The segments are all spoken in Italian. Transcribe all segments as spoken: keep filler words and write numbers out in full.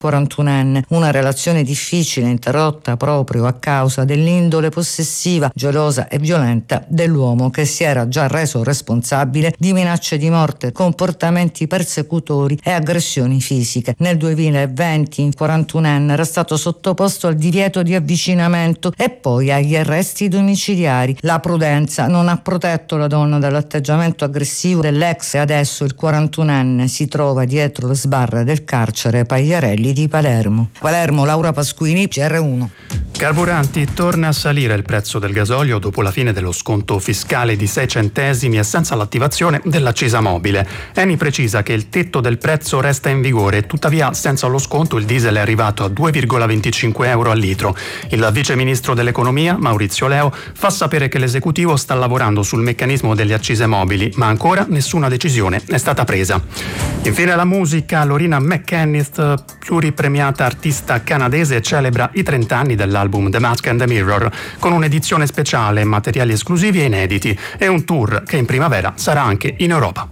quarantunenne, una relazione difficile interrotta proprio a causa dell'indole possessiva, gelosa e violenta dell'uomo che si era già reso responsabile di minacce di morte, comportamenti persecutori e aggressioni fisiche. Nel duemilaventi il quarantunenne era stato sottoposto al divieto di avvicinamento e poi agli arresti domiciliari. La prudenza non ha protetto la donna dall'atteggiamento aggressivo dell'ex e adesso il quarantunenne si trova dietro le sbarre del carcere Pagliarelli di Palermo. Palermo, Laura Pasquini, C R uno. Carburanti, torna a salire il prezzo del gasolio dopo la fine dello sconto fiscale di sei centesimi e senza l'attivazione dell'accisa mobile. Eni precisa che il tetto del prezzo resta in vigore, tuttavia senza lo sconto il diesel è arrivato a due virgola venticinque euro al litro. Il vice ministro dell'economia, Maurizio Leo, fa sapere che l'esecutivo sta lavorando sul meccanismo delle accise mobili, ma ancora nessuna decisione è stata presa. Infine la musica, Loreena McKennitt, pluripremiata artista canadese, celebra i trenta anni dell'album The Mask and the Mirror con un'edizione speciale, materiali esclusivi e inediti e un tour che in primavera sarà anche in Europa.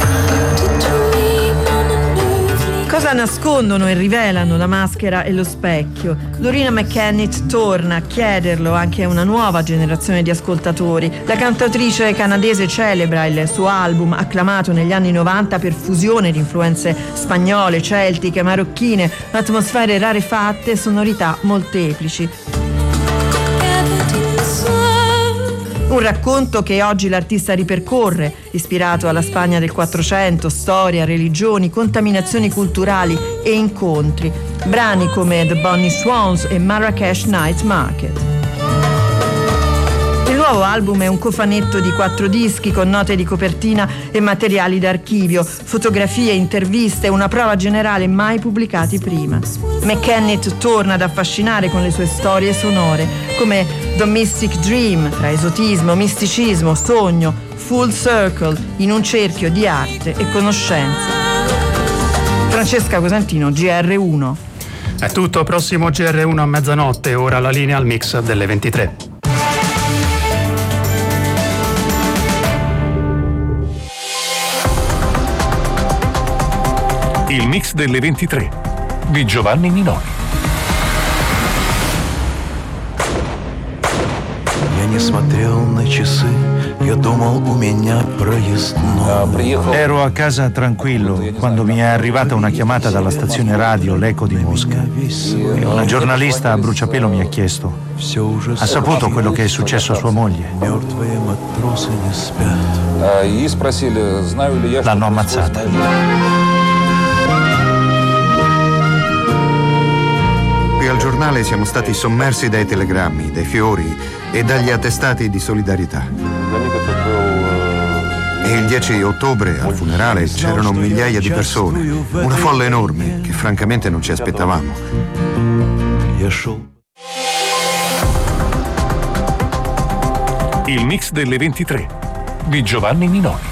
Cosa nascondono e rivelano la maschera e lo specchio? Loreena McKennitt torna a chiederlo anche a una nuova generazione di ascoltatori. La cantautrice canadese celebra il suo album acclamato negli anni novanta per fusione di influenze spagnole, celtiche, marocchine, atmosfere rarefatte e sonorità molteplici. Un racconto che oggi l'artista ripercorre, ispirato alla Spagna del Quattrocento, storia, religioni, contaminazioni culturali e incontri. Brani come The Bonnie Swans e Marrakesh Night Market. Il nuovo album è un cofanetto di quattro dischi con note di copertina e materiali d'archivio, fotografie, interviste e una prova generale mai pubblicati prima. McKennitt torna ad affascinare con le sue storie sonore, come The Mystic Dream, tra esotismo, misticismo, sogno, full circle, in un cerchio di arte e conoscenza. Francesca Cosentino, G R uno. È tutto, prossimo G R uno a mezzanotte, ora la linea al mix delle ventitré. Il mix delle ventitré di Giovanni Minori. Я не смотрел на часы, я думал, у меня проезд. Ero a casa tranquillo quando mi è arrivata una chiamata dalla stazione radio L'Eco di Mosca e una giornalista a bruciapelo mi ha chiesto: ha saputo quello che è successo a sua moglie? L'hanno ammazzata. Qui al giornale siamo stati sommersi dai telegrammi, dai fiori e dagli attestati di solidarietà. E il dieci ottobre al funerale c'erano migliaia di persone, una folla enorme che francamente non ci aspettavamo. Il mix delle ventitré di Giovanni Minori.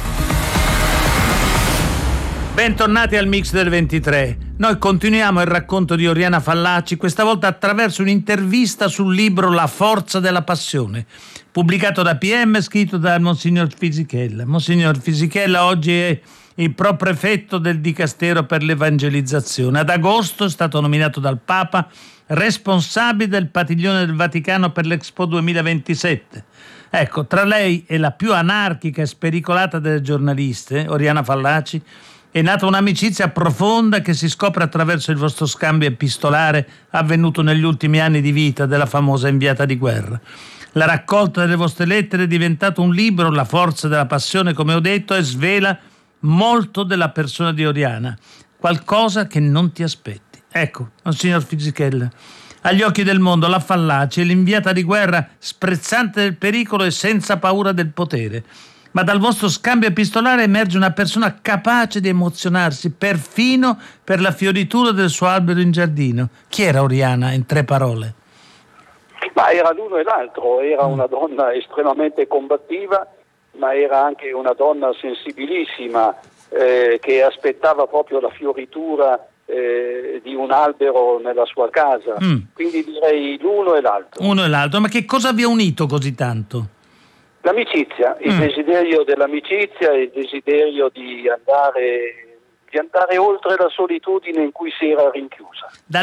Bentornati al mix del ventitré. Noi continuiamo il racconto di Oriana Fallaci, questa volta attraverso un'intervista sul libro La forza della passione, pubblicato da P M, scritto da Monsignor Fisichella. Monsignor Fisichella oggi è il pro-prefetto del Dicastero per l'Evangelizzazione. Ad agosto è stato nominato dal Papa responsabile del padiglione del Vaticano per l'Expo duemilaventisette. Ecco, tra lei e la più anarchica e spericolata delle giornaliste, Oriana Fallaci, è nata un'amicizia profonda che si scopre attraverso il vostro scambio epistolare avvenuto negli ultimi anni di vita della famosa inviata di guerra. La raccolta delle vostre lettere è diventato un libro, La forza della passione, come ho detto, e svela molto della persona di Oriana, qualcosa che non ti aspetti. Ecco, Monsignor Fisichella, agli occhi del mondo la Fallaci è l'inviata di guerra sprezzante del pericolo e senza paura del potere. Ma dal vostro scambio epistolare emerge una persona capace di emozionarsi perfino per la fioritura del suo albero in giardino. Chi era Oriana, in tre parole? Ma era l'uno e l'altro, era una donna estremamente combattiva, ma era anche una donna sensibilissima eh, che aspettava proprio la fioritura eh, di un albero nella sua casa. Mm. Quindi direi l'uno e l'altro. Uno e l'altro, ma che cosa vi ha unito così tanto? L'amicizia, il mm. desiderio dell'amicizia, il desiderio di andare di andare oltre la solitudine in cui si era rinchiusa.